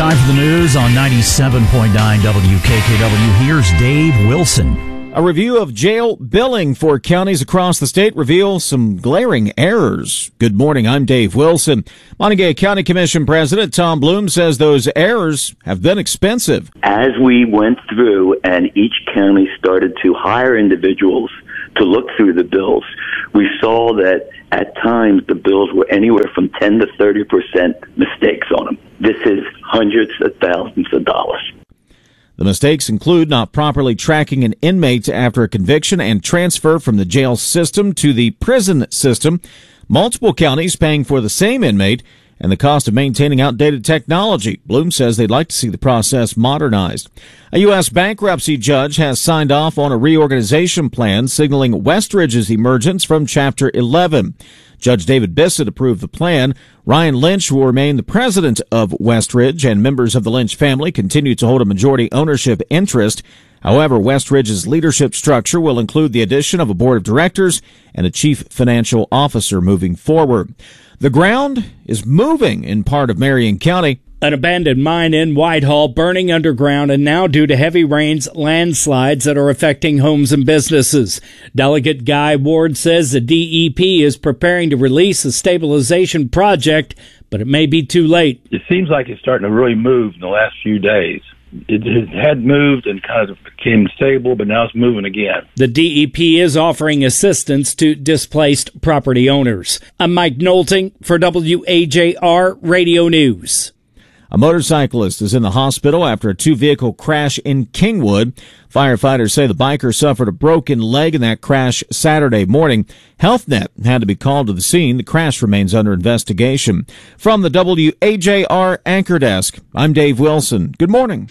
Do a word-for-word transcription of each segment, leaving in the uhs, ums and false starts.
Time for the news on ninety-seven point nine W K K W. Here's Dave Wilson. A review of jail billing for counties across the state reveals some glaring errors. Good morning, I'm Dave Wilson. Montague County Commission President Tom Bloom says those errors have been expensive. As we went through and each county started to hire individuals to look through the bills, we saw that at times the bills were anywhere from ten to thirty percent mistakes on them. This is hundreds of thousands of dollars. The mistakes include not properly tracking an inmate after a conviction and transfer from the jail system to the prison system, multiple counties paying for the same inmate, and the cost of maintaining outdated technology. Bloom says they'd like to see the process modernized. A U S bankruptcy judge has signed off on a reorganization plan signaling Westridge's emergence from Chapter eleven. Judge David Bissett approved the plan. Ryan Lynch will remain the president of Westridge, and members of the Lynch family continue to hold a majority ownership interest. However, Westridge's leadership structure will include the addition of a board of directors and a chief financial officer moving forward. The ground is moving in part of Marion County. An abandoned mine in Whitehall burning underground, and now due to heavy rains, landslides that are affecting homes and businesses. Delegate Guy Ward says the D E P is preparing to release a stabilization project, but it may be too late. It seems like it's starting to really move in the last few days. It, it had moved and kind of became stable, but now it's moving again. The D E P is offering assistance to displaced property owners. I'm Mike Knowlting for W A J R Radio News. A motorcyclist is in the hospital after a two-vehicle crash in Kingwood. Firefighters say the biker suffered a broken leg in that crash Saturday morning. HealthNet had to be called to the scene. The crash remains under investigation. From the W A J R Anchor Desk, I'm Dave Wilson. Good morning.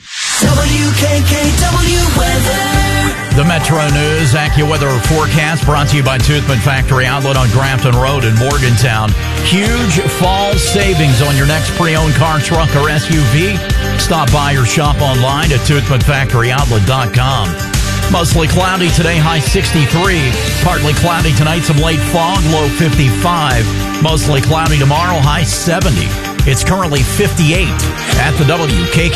W K K W Weather. The Metro News AccuWeather forecast brought to you by Toothman Factory Outlet on Grafton Road in Morgantown. Huge fall savings on your next pre-owned car, truck, or S U V. Stop by or shop online at toothman factory outlet dot com. Mostly cloudy today, high sixty-three. Partly cloudy tonight, some late fog, low fifty-five. Mostly cloudy tomorrow, high seventy. It's currently fifty-eight at the W K K.